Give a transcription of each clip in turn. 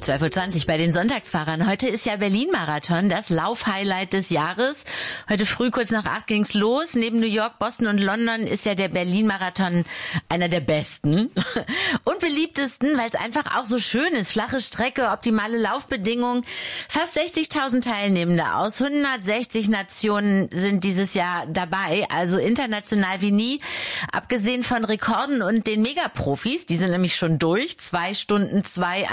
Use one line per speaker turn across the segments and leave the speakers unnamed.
12:20 Uhr bei den Sonntagsfahrern. Heute ist ja Berlin-Marathon, das Lauf-Highlight des Jahres. Heute früh kurz nach 8 ging's los. Neben New York, Boston und London ist ja der Berlin-Marathon einer der besten und beliebtesten, weil es einfach auch so schön ist. Flache Strecke, optimale Laufbedingungen. Fast 60.000 Teilnehmende aus 160 Nationen sind dieses Jahr dabei, also international wie nie. Abgesehen von Rekorden und den Megaprofis, die sind nämlich schon durch. 2 Stunden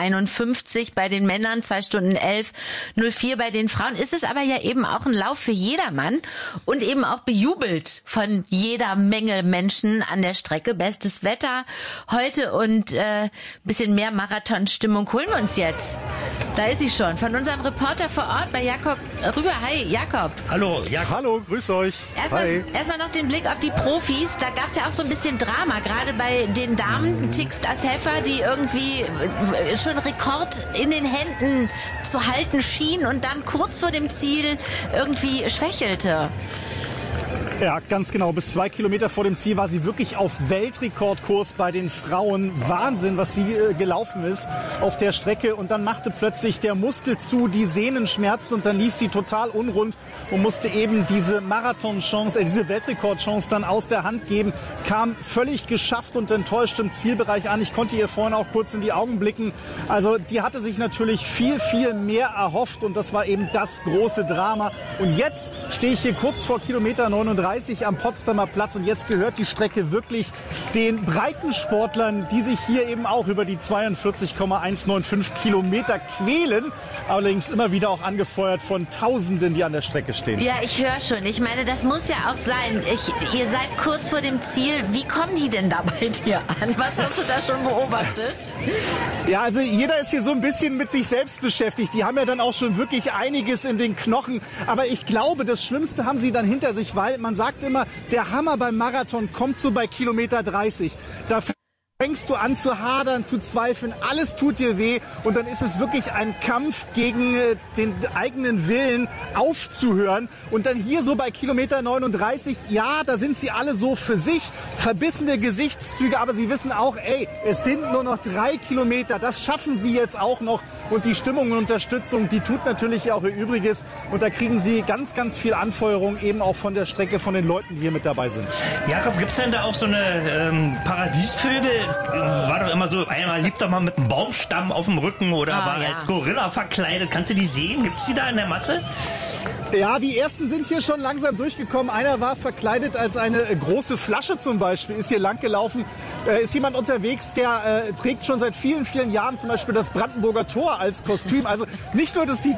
2:51 bei den Männern, 2 Stunden 11:04 bei den Frauen. Ist es aber ja eben auch ein Lauf für jedermann und eben auch bejubelt von jeder Menge Menschen an der Strecke. Bestes Wetter heute und bisschen mehr Marathonstimmung holen wir uns jetzt. Da ist sie schon, von unserem Reporter vor Ort bei Jakob rüber. Hi, Jakob.
Hallo, Jakob.
Hallo, grüß euch.
Erstmal noch den Blick auf die Profis. Da gab es ja auch so ein bisschen Drama, gerade bei den Damen. Tix Assefa, die irgendwie schon Rekord in den Händen zu halten schien und dann kurz vor dem Ziel irgendwie schwächelte.
Ja, ganz genau. Bis 2 Kilometer vor dem Ziel war sie wirklich auf Weltrekordkurs bei den Frauen. Wahnsinn, was sie gelaufen ist auf der Strecke. Und dann machte plötzlich der Muskel zu, die Sehnen schmerzten und dann lief sie total unrund und musste eben diese Marathon-Chance, diese Weltrekordchance dann aus der Hand geben. Kam völlig geschafft und enttäuscht im Zielbereich an. Ich konnte ihr vorhin auch kurz in die Augen blicken. Also die hatte sich natürlich viel, viel mehr erhofft und das war eben das große Drama. Und jetzt stehe ich hier kurz vor Kilometer 39 am Potsdamer Platz und jetzt gehört die Strecke wirklich den Breitensportlern, die sich hier eben auch über die 42,195 Kilometer quälen, allerdings immer wieder auch angefeuert von Tausenden, die an der Strecke stehen.
Ja, ich höre schon. Ich meine, das muss ja auch sein. Ihr seid kurz vor dem Ziel. Wie kommen die denn da bei dir an? Was hast du da schon beobachtet?
Ja, also jeder ist hier so ein bisschen mit sich selbst beschäftigt. Die haben ja dann auch schon wirklich einiges in den Knochen. Aber ich glaube, das Schlimmste haben sie dann hinter sich, weil man sagt immer, der Hammer beim Marathon kommt so bei Kilometer 30. Da fängst du an zu hadern, zu zweifeln, alles tut dir weh und dann ist es wirklich ein Kampf gegen den eigenen Willen aufzuhören. Und dann hier so bei Kilometer 39, ja, da sind sie alle so für sich, verbissene Gesichtszüge, aber sie wissen auch, ey, es sind nur noch 3 Kilometer, das schaffen sie jetzt auch noch. Und die Stimmung und Unterstützung, die tut natürlich auch ihr Übriges. Und da kriegen sie ganz, ganz viel Anfeuerung eben auch von der Strecke, von den Leuten, die hier mit dabei sind.
Jakob, gibt's denn da auch so eine Paradiesvögel? Es war doch immer so, einmal lief doch mal mit einem Baumstamm auf dem Rücken oder war als Gorilla verkleidet. Kannst du die sehen? Gibt's die da in der Masse?
Ja, die ersten sind hier schon langsam durchgekommen. Einer war verkleidet als eine große Flasche zum Beispiel, ist hier lang gelaufen. Ist jemand unterwegs, der trägt schon seit vielen, vielen Jahren zum Beispiel das Brandenburger Tor als Kostüm. Also nicht nur, dass die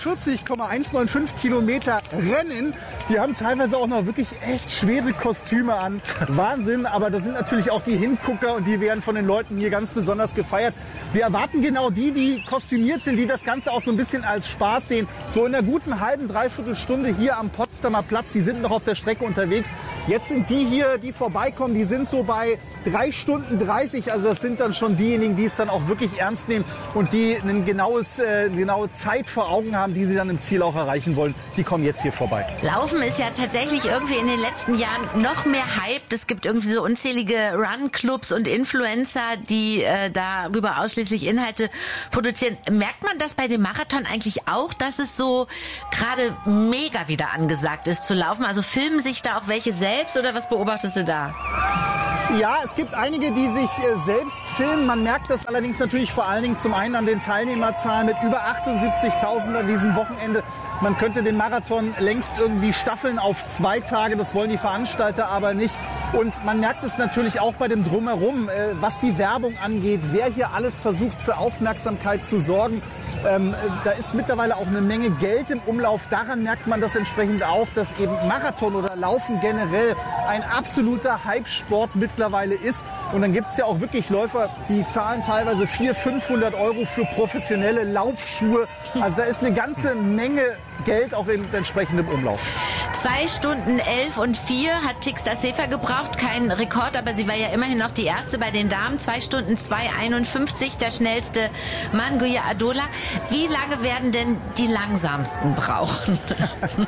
42,195 Kilometer rennen, die haben teilweise auch noch wirklich echt schwere Kostüme an. Wahnsinn, aber das sind natürlich auch die Hingucker und die werden von den Leuten hier ganz besonders gefeiert. Wir erwarten genau die kostümiert sind, die das Ganze auch so ein bisschen als Spaß sehen. So in einer guten halben, dreiviertel Stunde hier am Potsdamer Platz. Die sind noch auf der Strecke unterwegs. Jetzt sind die hier, die vorbeikommen, die sind so bei 3 Stunden 30. Also das sind dann schon diejenigen, die es dann auch wirklich ernst nehmen und die eine genaue Zeit vor Augen haben, die sie dann im Ziel auch erreichen wollen. Die kommen jetzt hier vorbei.
Laufen ist ja tatsächlich irgendwie in den letzten Jahren noch mehr hyped. Es gibt irgendwie so unzählige Run-Clubs und Influencer, die darüber ausschließlich Inhalte produzieren. Merkt man das bei dem Marathon eigentlich auch, dass es so gerade mega wieder angesagt ist zu laufen? Also filmen sich da auch welche selbst oder was beobachtest du da?
Ja, es gibt einige, die sich selbst filmen. Man merkt das allerdings natürlich vor allen Dingen zum einen an den Teilnehmerzahlen mit über 78.000 an diesem Wochenende. Man könnte den Marathon längst irgendwie staffeln auf 2 Tage. Das wollen die Veranstalter aber nicht. Und man merkt es natürlich auch bei dem Drumherum, was die Werbung angeht, wer hier alles versucht für Aufmerksamkeit zu sorgen. Da ist mittlerweile auch eine Menge Geld im Umlauf. Daran merkt man das entsprechend auch, dass eben Marathon oder Laufen generell ein absoluter Hype-Sport mittlerweile ist. Und dann gibt es ja auch wirklich Läufer, die zahlen teilweise 400-500 € für professionelle Laufschuhe. Also da ist eine ganze Menge Geld auch in entsprechendem Umlauf.
2 Stunden 11:04 hat Tix Assefa gebraucht. Kein Rekord, aber sie war ja immerhin noch die erste bei den Damen. 2 Stunden 2:51, der schnellste Manguia Adola. Wie lange werden denn die langsamsten brauchen?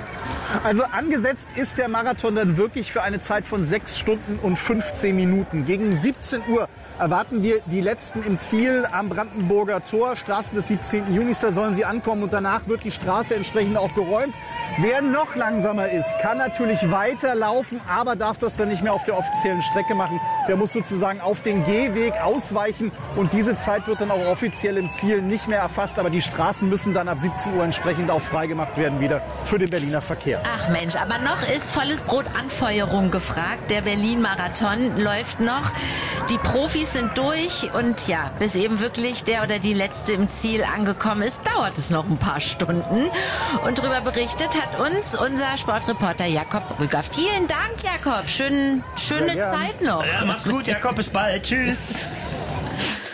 Also angesetzt ist der Marathon dann wirklich für eine Zeit von 6 Stunden und 15 Minuten. Gegen 17 Uhr erwarten wir die Letzten im Ziel am Brandenburger Tor. Straßen des 17. Junis, da sollen sie ankommen und danach wird die Straße entsprechend auch geräumt. Wer noch langsamer ist, kann natürlich weiterlaufen, aber darf das dann nicht mehr auf der offiziellen Strecke machen. Der muss sozusagen auf den Gehweg ausweichen und diese Zeit wird dann auch offiziell im Ziel nicht mehr erfasst. Aber die Straßen müssen dann ab 17 Uhr entsprechend auch freigemacht werden wieder für den Berliner Verkehr.
Ach Mensch, aber noch ist volles Brot Anfeuerung gefragt. Der Berlin-Marathon läuft noch. Die Profis sind durch und ja, bis eben wirklich der oder die Letzte im Ziel angekommen ist, dauert es noch ein paar Stunden. Und darüber berichtet hat uns unser Sportreporter Jakob Brügger. Vielen Dank, Jakob. Schöne Zeit noch.
Ja, mach's gut, Jakob. Bis bald. Tschüss.